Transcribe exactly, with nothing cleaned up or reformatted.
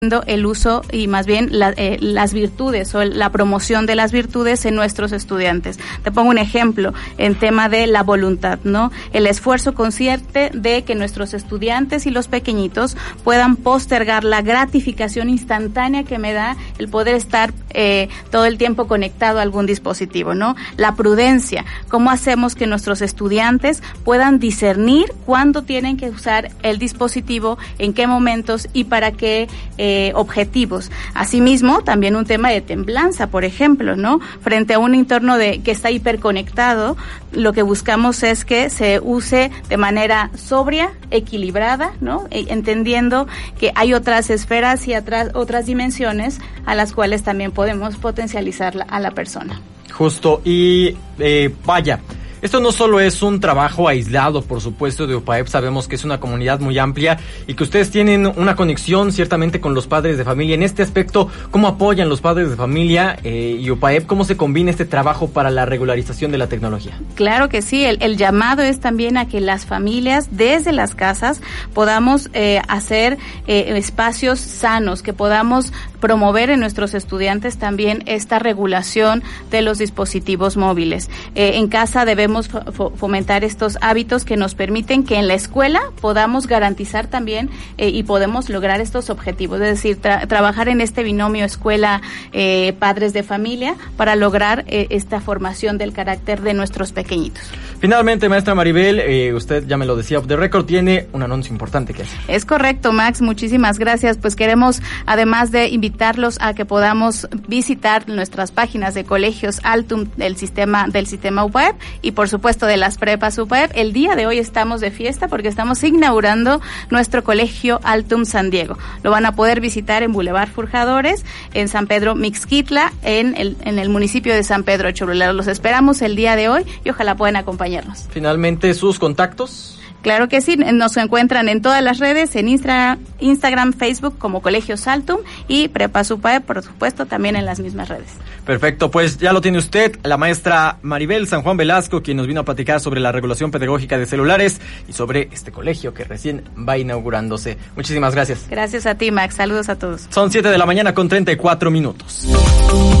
el uso y más bien la, eh, las virtudes o la promoción de las virtudes en nuestros estudiantes. Te pongo un ejemplo en tema de la voluntad, ¿no? El esfuerzo consciente de que nuestros estudiantes y los pequeñitos puedan postergar la gratificación instantánea que me da el poder estar eh, todo el tiempo conectado a algún dispositivo, ¿no? La prudencia, cómo hacemos que nuestros estudiantes puedan discernir cuándo tienen que usar el dispositivo, en qué momentos y para qué eh, Eh, objetivos. Asimismo, también un tema de templanza, por ejemplo, ¿no? Frente a un entorno de que está hiperconectado, lo que buscamos es que se use de manera sobria, equilibrada, ¿no? E- entendiendo que hay otras esferas y otras, otras dimensiones a las cuales también podemos potencializar la, a la persona. Justo, y eh, vaya, esto no solo es un trabajo aislado, por supuesto, de UPAEP, sabemos que es una comunidad muy amplia y que ustedes tienen una conexión ciertamente con los padres de familia. En este aspecto, ¿cómo apoyan los padres de familia eh, y UPAEP? ¿Cómo se combina este trabajo para la regularización de la tecnología? Claro que sí, el, el llamado es también a que las familias desde las casas podamos eh, hacer eh, espacios sanos, que podamos promover en nuestros estudiantes también esta regulación de los dispositivos móviles. Eh, en casa debemos fomentar estos hábitos que nos permiten que en la escuela podamos garantizar también eh, y podemos lograr estos objetivos, es decir, tra- trabajar en este binomio escuela eh, padres de familia para lograr eh, esta formación del carácter de nuestros pequeñitos. Finalmente, maestra Maribel, eh, usted ya me lo decía off the record, tiene un anuncio importante que hacer. Es correcto, Max, muchísimas gracias. Pues queremos, además de invitarlos a que podamos visitar nuestras páginas de colegios Altum del sistema del sistema UPAEP y por supuesto de las prepas UPAEP. El día de hoy estamos de fiesta porque estamos inaugurando nuestro colegio Altum San Diego. Lo van a poder visitar en Boulevard Forjadores, en San Pedro Mixquitla, en el, en el municipio de San Pedro Cholula. Los esperamos el día de hoy y ojalá puedan acompañarnos. Finalmente, sus contactos. Claro que sí, nos encuentran en todas las redes, en Insta, Instagram, Facebook como Colegios Altum y Prepas UPAEP, por supuesto, también en las mismas redes. Perfecto, pues ya lo tiene usted, la maestra Maribel San Juan Velasco, quien nos vino a platicar sobre la regulación pedagógica de celulares y sobre este colegio que recién va inaugurándose. Muchísimas gracias. Gracias a ti, Max. Saludos a todos. Son siete de la mañana con treinta y cuatro minutos.